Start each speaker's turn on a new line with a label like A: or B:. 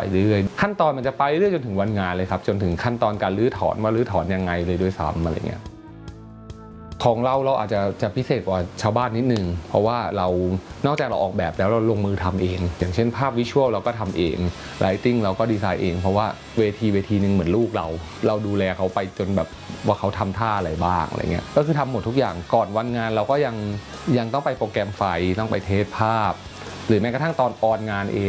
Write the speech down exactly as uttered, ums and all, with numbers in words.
A: เรื่อยขั้นตอนมันจะไปเรื่อยจนถึงวันงานเลยครับจนถึงขั้นตอนการรื้อถอนว่ารื้อถอนยังไงเลยด้วยซ้ำอะไรเงี้ยของเราเราอาจจะจะพิเศษกว่าชาวบ้านนิดนึงเพราะว่าเรานอกจากเราออกแบบแล้วเราลงมือทำเองอย่างเช่นภาพวิชวลเราก็ทำเองไลติ้งเราก็ดีไซน์เองเพราะว่าเวทีเวทีนึงเหมือนลูกเราเราดูแลเขาไปจนแบบว่าเขาทำท่าอะไรบ้างอะไรเงี้ยก็คือทำหมดทุกอย่างก่อนวันงานเราก็ยังยังต้องไปโปรแกรมไฟต้องไปเทสภาพหรือแม้กระทั่งตอนออนงานเอง